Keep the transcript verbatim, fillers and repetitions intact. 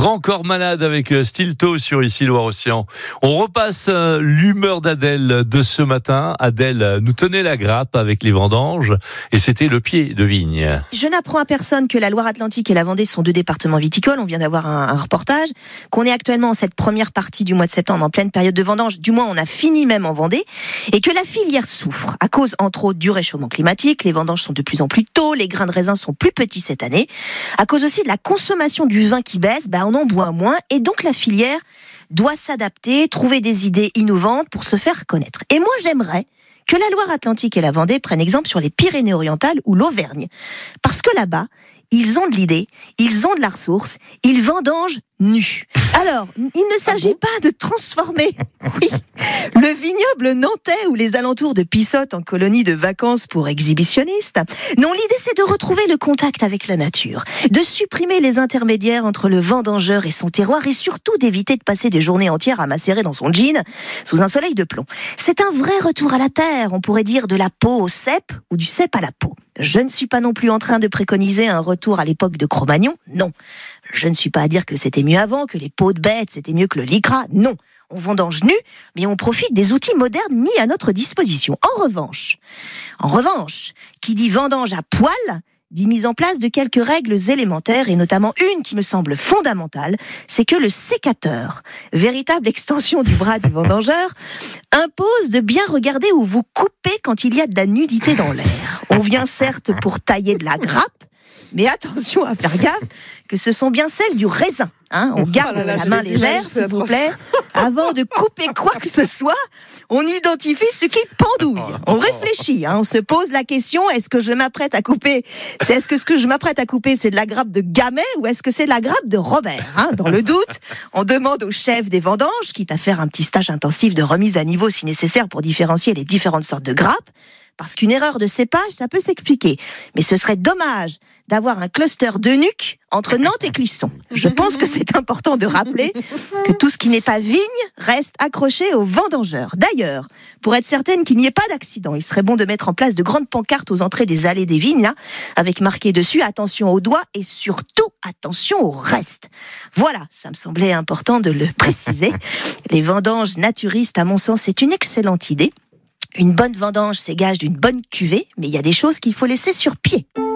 Grand Corps Malade avec Stilto sur Ici Loire-Océan. On repasse l'humeur d'Adèle de ce matin. Adèle nous tenait la grappe avec les vendanges et c'était le pied de vigne. Je n'apprends à personne que la Loire-Atlantique et la Vendée sont deux départements viticoles. On vient d'avoir un, un reportage. Qu'on est actuellement en cette première partie du mois de septembre en pleine période de vendange. Du moins, on a fini même en Vendée. Et que la filière souffre à cause, entre autres, du réchauffement climatique. Les vendanges sont de plus en plus tôt. Les grains de raisin sont plus petits cette année. À cause aussi de la consommation du vin qui baisse, ben on en boit moins. Et donc, la filière doit s'adapter, trouver des idées innovantes pour se faire connaître. Et moi, j'aimerais que la Loire-Atlantique et la Vendée prennent exemple sur les Pyrénées-Orientales ou l'Auvergne. Parce que là-bas, ils ont de l'idée, ils ont de la ressource, ils vendangent nus. Alors, il ne s'agit ah bon pas de transformer oui, le vignoble nantais ou les alentours de Pissotte en colonie de vacances pour exhibitionnistes. Non, l'idée c'est de retrouver le contact avec la nature, de supprimer les intermédiaires entre le vendangeur et son terroir et surtout d'éviter de passer des journées entières à macérer dans son jean sous un soleil de plomb. C'est un vrai retour à la terre, on pourrait dire de la peau au cep ou du cep à la peau. Je ne suis pas non plus en train de préconiser un retour à l'époque de Cro-Magnon, non. Je ne suis pas à dire que c'était mieux avant, que les peaux de bêtes c'était mieux que le lycra, non. On vendange nu, mais on profite des outils modernes mis à notre disposition. En revanche, en revanche, qui dit vendange à poil, dit mise en place de quelques règles élémentaires, et notamment une qui me semble fondamentale, c'est que le sécateur, véritable extension du bras du vendangeur, impose de bien regarder où vous coupez quand il y a de la nudité dans l'air. On vient certes pour tailler de la grappe, mais attention à faire gaffe que ce sont bien celles du raisin. Hein, on garde oh là là, la main légère, s'il vous plaît. Avant de couper quoi que ce soit, on identifie ce qui pendouille. On réfléchit, hein, on se pose la question, est-ce que je m'apprête à couper c'est, Est-ce que ce que je m'apprête à couper, c'est de la grappe de Gamay ou est-ce que c'est de la grappe de Robert hein? Dans le doute, on demande au chef des vendanges, quitte à faire un petit stage intensif de remise à niveau si nécessaire pour différencier les différentes sortes de grappes. Parce qu'une erreur de cépage, ça peut s'expliquer. Mais ce serait dommage d'avoir un cluster de nuques entre Nantes et Clisson. Je pense que c'est important de rappeler que tout ce qui n'est pas vigne reste accroché aux vendangeurs. D'ailleurs, pour être certaine qu'il n'y ait pas d'accident, il serait bon de mettre en place de grandes pancartes aux entrées des allées des vignes, là, avec marqué dessus « Attention aux doigts » et surtout « Attention au reste ». Voilà, ça me semblait important de le préciser. Les vendanges naturistes, à mon sens, c'est une excellente idée. Une bonne vendange, c'est gage d'une bonne cuvée, mais il y a des choses qu'il faut laisser sur pied.